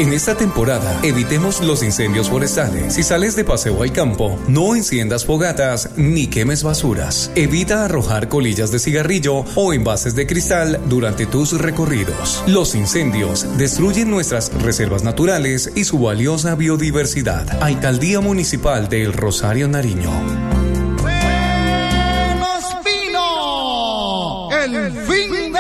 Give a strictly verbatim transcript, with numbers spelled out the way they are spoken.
En esta temporada, evitemos los incendios forestales. Si sales de paseo al campo, no enciendas fogatas ni quemes basuras. Evita arrojar colillas de cigarrillo o envases de cristal durante tus recorridos. Los incendios destruyen nuestras reservas naturales y su valiosa biodiversidad. Alcaldía Municipal de El Rosario, Nariño.